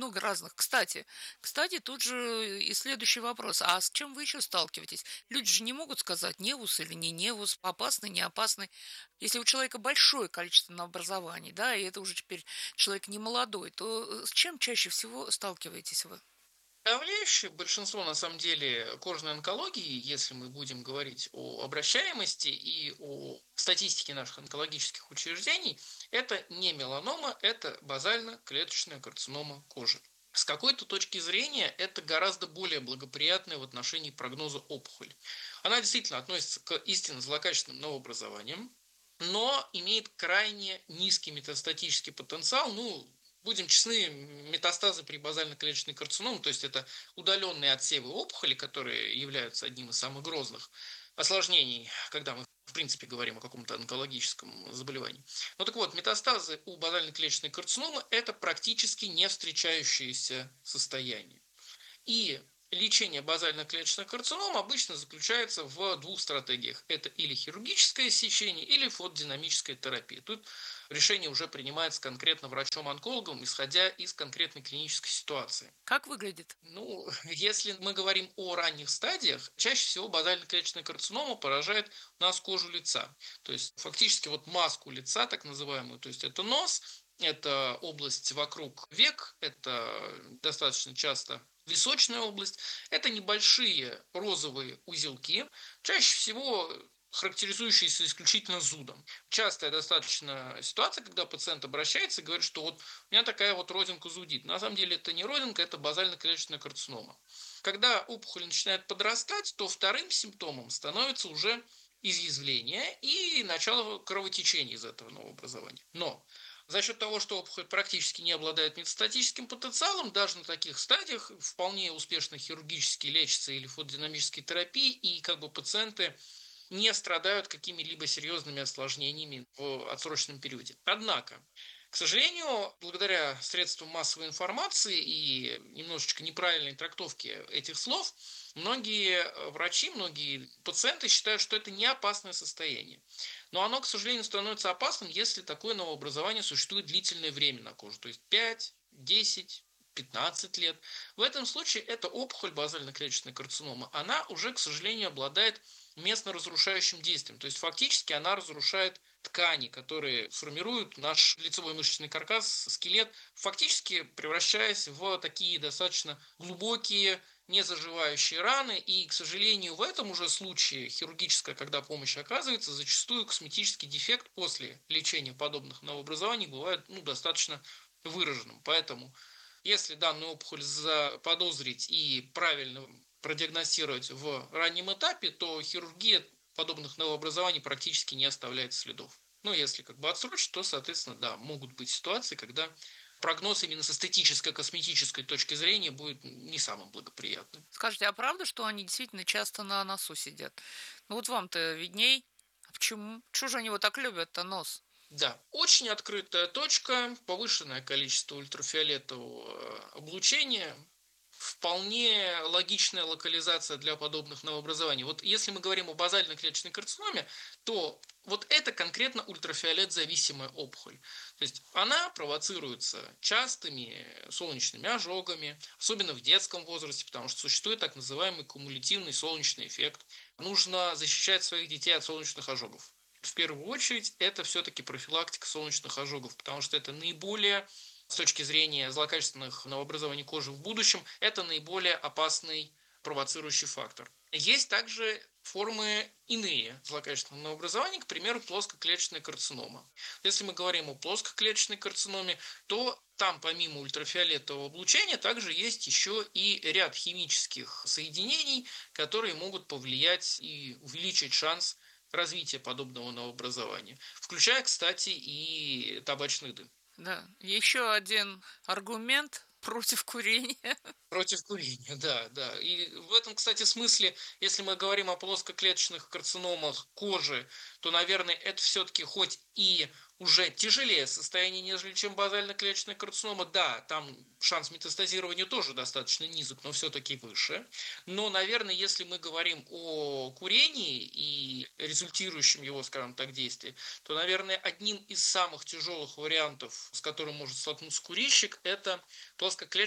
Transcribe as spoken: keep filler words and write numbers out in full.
много разных. Кстати, кстати, тут же и следующий вопрос: а с чем вы еще сталкиваетесь? Люди же не могут сказать, невус или не невус, опасный, не опасный. Если у человека большое количество образований, да, и это уже теперь человек не молодой, то э, с чем чаще всего сталкиваетесь вы? Подавляющее большинство, на самом деле, кожной онкологии, если мы будем говорить о обращаемости и о статистике наших онкологических учреждений, это не меланома, это базально-клеточная карцинома кожи. С какой-то точки зрения это гораздо более благоприятная в отношении прогноза опухоль. Она действительно относится к истинно злокачественным новообразованиям, но имеет крайне низкий метастатический потенциал. Ну, будем честны, метастазы при базально-клеточной карциноме, то есть это удаленные отсевы опухоли, которые являются одним из самых грозных осложнений, когда мы в принципе говорим о каком-то онкологическом заболевании. Ну так вот, метастазы у базально-клеточной карциномы – это практически не встречающееся состояние. И лечение базально-клеточных карцином обычно заключается в двух стратегиях. Это или хирургическое сечение, или фотодинамическая терапия. Тут решение уже принимается конкретно врачом-онкологом, исходя из конкретной клинической ситуации. Как выглядит? Ну, если мы говорим о ранних стадиях, чаще всего базально-клеточная карцинома поражает у нас кожу лица. То есть фактически вот маску лица, так называемую, то есть это нос, это область вокруг век, это достаточно часто височная область, это небольшие розовые узелки, чаще всего характеризующиеся исключительно зудом. Частая достаточно ситуация, когда пациент обращается и говорит, что вот у меня такая вот родинка зудит. На самом деле это не родинка, это базально-клеточная карцинома. Когда опухоль начинает подрастать, то вторым симптомом становится уже изъязвление и начало кровотечения из этого новообразования. Но за счет того, что опухоль практически не обладает метастатическим потенциалом, даже на таких стадиях вполне успешно хирургически лечится или фотодинамической терапией, и как бы пациенты не страдают какими-либо серьезными осложнениями в отсроченном периоде. Однако, к сожалению, благодаря средствам массовой информации и немножечко неправильной трактовке этих слов, многие врачи, многие пациенты считают, что это не опасное состояние. Но оно, к сожалению, становится опасным, если такое новообразование существует длительное время на коже, то есть пять, десять, пятнадцать лет. В этом случае эта опухоль базально-клеточной карциномы, она уже, к сожалению, обладает местно разрушающим действием. То есть фактически она разрушает ткани, которые формируют наш лицевой мышечный каркас, скелет, фактически превращаясь в такие достаточно глубокие, незаживающие раны. И, к сожалению, в этом уже случае хирургическая, когда помощь оказывается, зачастую косметический дефект после лечения подобных новообразований бывает ну, достаточно выраженным. Поэтому, если данную опухоль заподозрить и правильно продиагностировать в раннем этапе, то хирургия подобных новообразований практически не оставляет следов. Но если как бы отсрочить, то, соответственно, да, могут быть ситуации, когда прогноз именно с эстетической, косметической точки зрения будет не самым благоприятным. Скажите, а правда, что они действительно часто на носу сидят? Ну вот вам-то видней. А почему? Чего же они его так любят-то, нос? Да, очень открытая точка, повышенное количество ультрафиолетового облучения, вполне логичная локализация для подобных новообразований. Вот если мы говорим о базальной клеточной карциноме, то вот это конкретно ультрафиолет-зависимая опухоль. То есть она провоцируется частыми солнечными ожогами, особенно в детском возрасте, потому что существует так называемый кумулятивный солнечный эффект. Нужно защищать своих детей от солнечных ожогов. В первую очередь это все-таки профилактика солнечных ожогов, потому что это наиболее с точки зрения злокачественных новообразований кожи в будущем, это наиболее опасный провоцирующий фактор. Есть также формы иные злокачественных новообразований, к примеру, плоскоклеточная карцинома. Если мы говорим о плоскоклеточной карциноме, то там помимо ультрафиолетового облучения также есть еще и ряд химических соединений, которые могут повлиять и увеличить шанс развития подобного новообразования, включая, кстати, и табачный дым. Да, еще один аргумент против курения. Против курения, да, да. И в этом, кстати, смысле, если мы говорим о плоскоклеточных карциномах кожи, то, наверное, это все-таки хоть и уже тяжелее состояние, нежели чем базально-клеточная карцинома. Да, там шанс метастазирования тоже достаточно низок, но все-таки выше. Но, наверное, если мы говорим о курении и результирующем его, скажем так, действии, то, наверное, одним из самых тяжелых вариантов, с которым может столкнуться курильщик, это плоскоклеточная